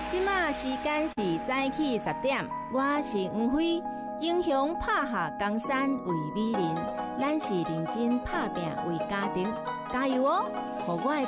即马时间是早起10点，我是黄辉。英雄拍下江山为美人，咱是认真拍拼为家庭，加油哦！互我的